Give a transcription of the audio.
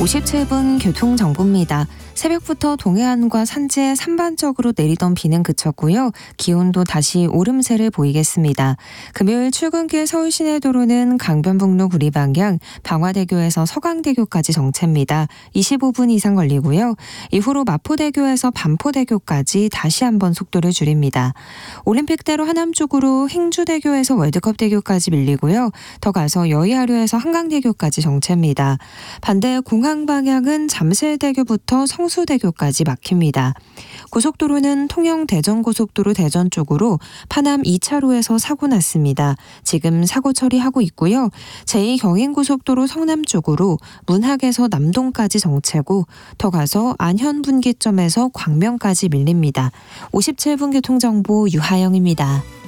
57분 교통정보입니다. 새벽부터 동해안과 산지에 산반적으로 내리던 비는 그쳤고요. 기온도 다시 오름세를 보이겠습니다. 금요일 출근길 서울시내도로는 강변북로 구리 방향 방화대교에서 서강대교까지 정체입니다. 25분 이상 걸리고요. 이후로 마포대교에서 반포대교까지 다시 한번 속도를 줄입니다. 올림픽대로 하남 쪽으로 행주대교에서 월드컵대교까지 밀리고요. 더 가서 여의하류에서 한강대교까지 정체입니다. 반대 공항 방향은 잠실대교부터 성수대교까지 막힙니다. 고속도로는 통영 대전고속도로 대전 쪽으로 파남 2차로에서 사고 났습니다. 지금 사고 처리하고 있고요. 제2경인고속도로 성남 쪽으로 문학에서 남동까지 정체고 더 가서 안현분기점에서 광명까지 밀립니다. 57분 교통정보 유하영입니다.